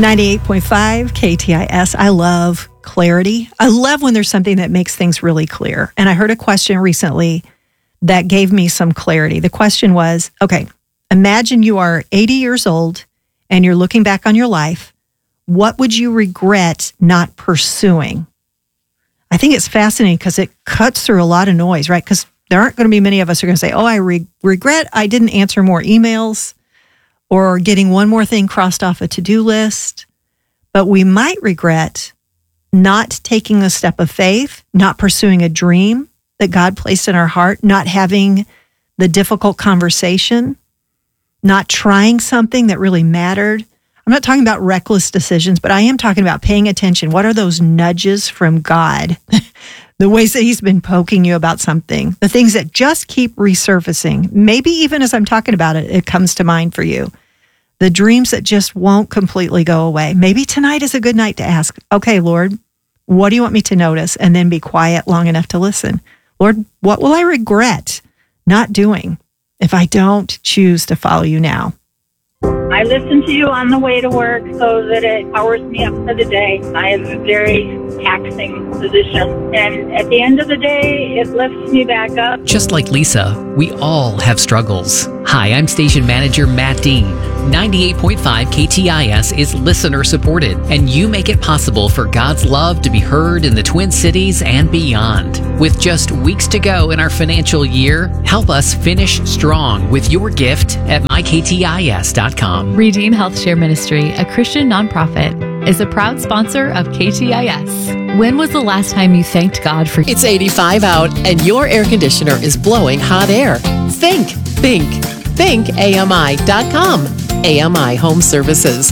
98.5 KTIS. I love clarity. I love when there's something that makes things really clear. And I heard a question recently that gave me some clarity. The question was, okay, imagine you are 80 years old and you're looking back on your life. What would you regret not pursuing? I think it's fascinating because it cuts through a lot of noise, right? Because there aren't going to be many of us who are going to say, oh, I regret I didn't answer more emails or getting one more thing crossed off a to-do list. But we might regret not taking a step of faith, not pursuing a dream that God placed in our heart, not having the difficult conversation, not trying something that really mattered. I'm not talking about reckless decisions, but I am talking about paying attention. What are those nudges from God? The ways that he's been poking you about something, the things that just keep resurfacing. Maybe even as I'm talking about it, it comes to mind for you. The dreams that just won't completely go away. Maybe tonight is a good night to ask, okay, Lord, what do you want me to notice? And then be quiet long enough to listen. Lord, what will I regret not doing if I don't choose to follow you now? I listen to you on the way to work so that it powers me up for the day. I have a very taxing position. And at the end of the day, it lifts me back up. Just like Lisa, we all have struggles. Hi, I'm station manager Matt Dean. 98.5 KTIS is listener supported, and you make it possible for God's love to be heard in the Twin Cities and beyond. With just weeks to go in our financial year, help us finish strong with your gift at myktis.com. Redeem Health Share Ministry, a Christian nonprofit, is a proud sponsor of KTIS. When was the last time you thanked God for... It's 85 out and your air conditioner is blowing hot air. Think AMI.com. AMI Home Services.